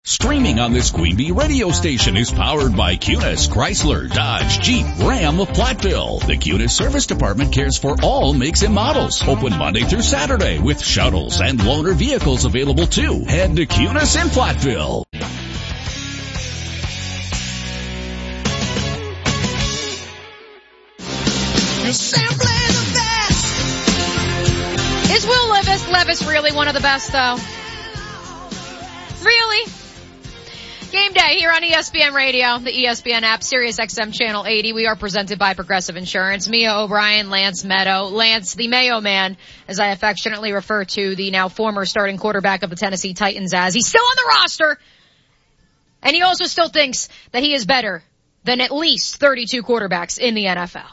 Streaming on this Queen Bee radio station is powered by Cunis, Chrysler, Dodge, Jeep, Ram of Platteville. The Cunis Service Department cares for all makes and models. Open Monday through Saturday with shuttles and loaner vehicles available too. Head to Cunis in Platteville. Is Will Levis really one of the best, though? Really? Game day here on ESPN Radio, the ESPN app, Sirius XM Channel 80. We are presented by Progressive Insurance. Mia O'Brien, Lance Meadow. Lance, the Mayo Man, as I affectionately refer to the now former starting quarterback of the Tennessee Titans as. He's still on the roster, and he also still thinks that he is better than at least 32 quarterbacks in the NFL.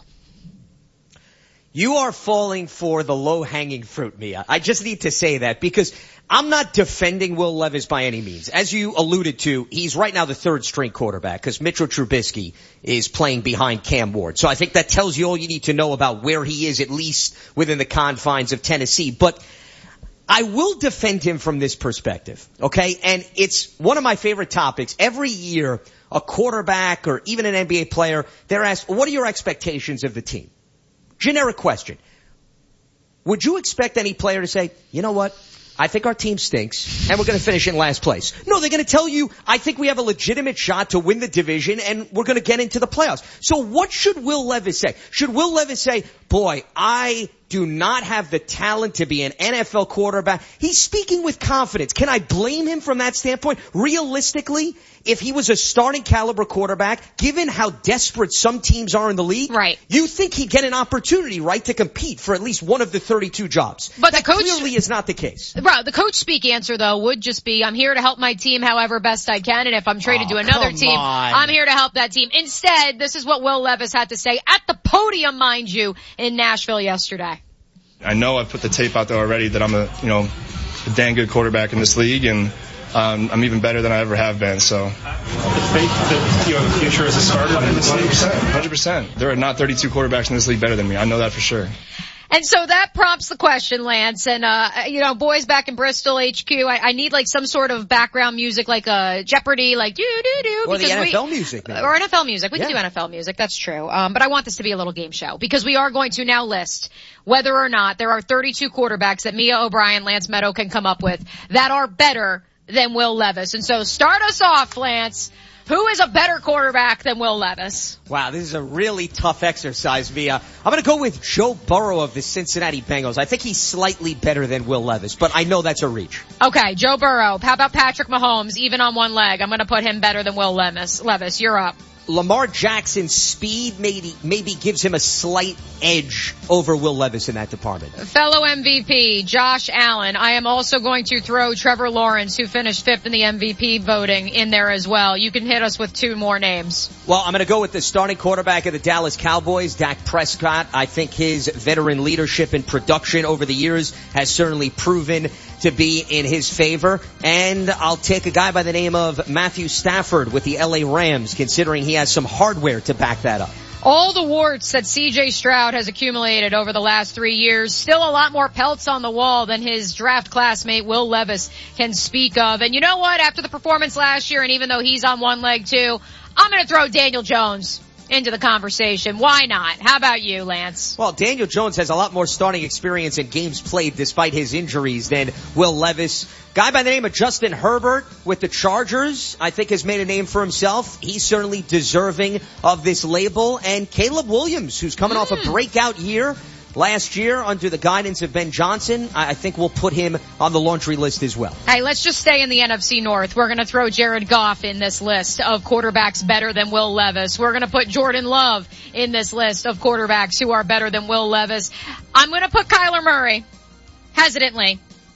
You are falling for the low-hanging fruit, Mia. I just need to say that because I'm not defending Will Levis by any means. As you alluded to, he's right now the third-string quarterback because Mitchell Trubisky is playing behind Cam Ward. So I think that tells you all you need to know about where he is, at least within the confines of Tennessee. But I will defend him from this perspective, okay? And it's one of my favorite topics. Every year, a quarterback or even an NBA player, they're asked, what are your expectations of the team? Generic question. Would you expect any player to say, you know what? I think our team stinks, and we're going to finish in last place. No, they're going to tell you, I think we have a legitimate shot to win the division, and we're going to get into the playoffs. So what should Will Levis say? Should Will Levis say, boy, I do not have the talent to be an NFL quarterback? He's speaking with confidence. Can I blame him from that standpoint? Realistically, if he was a starting caliber quarterback, given how desperate some teams are in the league, right, you think he'd get an opportunity, right, to compete for at least one of the 32 jobs. But that the coach clearly is not the case. Bro, the coach speak answer, though, would just be, I'm here to help my team however best I can, and if I'm traded to another team, I'm here to help that team. Instead, this is what Will Levis had to say at the podium, mind you, in Nashville yesterday. I know I've put the tape out there already that I'm a dang good quarterback in this league, and I'm even better than I ever have been. So, the faith that you have a future as a starter in this league, 100%. There are not 32 quarterbacks in this league better than me. I know that for sure. And so that prompts the question, Lance, and, boys back in Bristol, HQ, I need like some sort of background music, like a Jeopardy, like do-do-do. Or the NFL music. Maybe. Or NFL music. We can do NFL music, that's true. But I want this to be a little game show, because we are going to now list whether or not there are 32 quarterbacks that Mia O'Brien, Lance Meadow can come up with that are better than Will Levis. And so start us off, Lance. Who is a better quarterback than Will Levis? Wow, this is a really tough exercise, Mia. I'm going to go with Joe Burrow of the Cincinnati Bengals. I think he's slightly better than Will Levis, but I know that's a reach. Okay, Joe Burrow. How about Patrick Mahomes, even on one leg? I'm going to put him better than Will Levis. Levis, you're up. Lamar Jackson's speed maybe gives him a slight edge over Will Levis in that department. Fellow MVP, Josh Allen. I am also going to throw Trevor Lawrence, who finished 5th in the MVP voting, in there as well. You can hit us with 2 more names. Well, I'm going to go with the starting quarterback of the Dallas Cowboys, Dak Prescott. I think his veteran leadership and production over the years has certainly proven to be in his favor. And I'll take a guy by the name of Matthew Stafford with the LA Rams, considering he has some hardware to back that up. All the warts that C.J. Stroud has accumulated over the last 3 years, still a lot more pelts on the wall than his draft classmate Will Levis can speak of. And you know what? After the performance last year, and even though he's on one leg too, I'm going to throw Daniel Jones into the conversation. Why not? How about you, Lance? Well, Daniel Jones has a lot more starting experience in games played despite his injuries than Will Levis. Guy by the name of Justin Herbert with the Chargers, I think, has made a name for himself. He's certainly deserving of this label. And Caleb Williams, who's coming off a breakout year last year under the guidance of Ben Johnson, I think we'll put him on the laundry list as well. Hey, let's just stay in the NFC North. We're going to throw Jared Goff in this list of quarterbacks better than Will Levis. We're going to put Jordan Love in this list of quarterbacks who are better than Will Levis. I'm going to put Kyler Murray, hesitantly.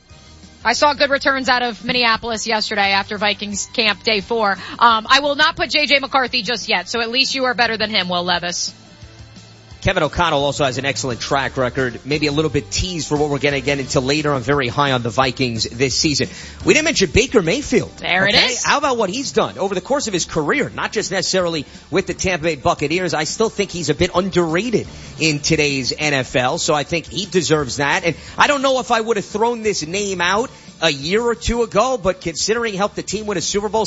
I saw good returns out of Minneapolis yesterday after Vikings camp day 4. I will not put J.J. McCarthy just yet, so at least you are better than him, Will Levis. Kevin O'Connell also has an excellent track record, maybe a little bit teased for what we're going to get into later. I'm very high on the Vikings this season. We didn't mention Baker Mayfield. There it is. How about what he's done over the course of his career, not just necessarily with the Tampa Bay Buccaneers. I still think he's a bit underrated in today's NFL, so I think he deserves that. And I don't know if I would have thrown this name out a year or two ago, but considering he helped the team win a Super Bowl